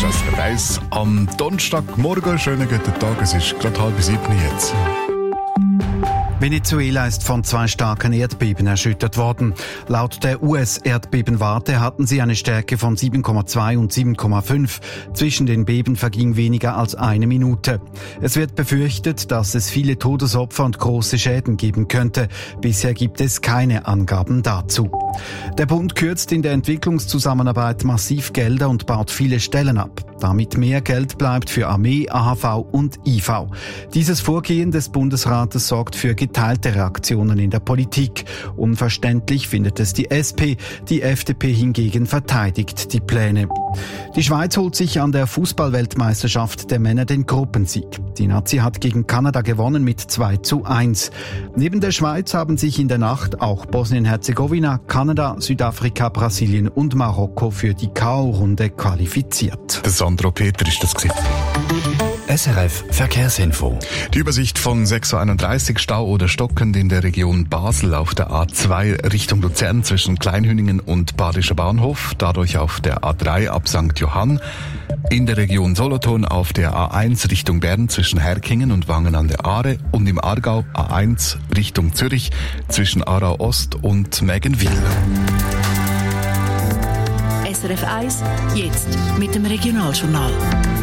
ist das Reis am Donnerstagmorgen. Schönen guten Tag, es ist gerade 6:30 jetzt. Venezuela ist von 2 starken Erdbeben erschüttert worden. Laut der US-Erdbebenwarte hatten sie eine Stärke von 7,2 und 7,5. Zwischen den Beben verging weniger als 1 Minute. Es wird befürchtet, dass es viele Todesopfer und große Schäden geben könnte. Bisher gibt es keine Angaben dazu. Der Bund kürzt in der Entwicklungszusammenarbeit massiv Gelder und baut viele Stellen ab, damit mehr Geld bleibt für Armee, AHV und IV. Dieses Vorgehen des Bundesrates sorgt für geteilte Reaktionen in der Politik. Unverständlich findet es die SP, die FDP hingegen verteidigt die Pläne. Die Schweiz holt sich an der Fußball-Weltmeisterschaft der Männer den Gruppensieg. Die Nazi hat gegen Kanada gewonnen mit 2:1. Neben der Schweiz haben sich in der Nacht auch Bosnien-Herzegowina, Kanada, Südafrika, Brasilien und Marokko für die K.O.-Runde qualifiziert. Der Sandro Peter ist das gewesen. SRF Verkehrsinfo. Die Übersicht von 6:31 Stau oder stockend in der Region Basel auf der A2 Richtung Luzern zwischen Kleinhüningen und Badischer Bahnhof, dadurch auf der A3 ab St. Johann. In der Region Solothurn auf der A1 Richtung Bern zwischen Herkingen und Wangen an der Aare und im Aargau A1 Richtung Zürich zwischen Aarau Ost und Mägenwil. SRF 1, jetzt mit dem Regionaljournal.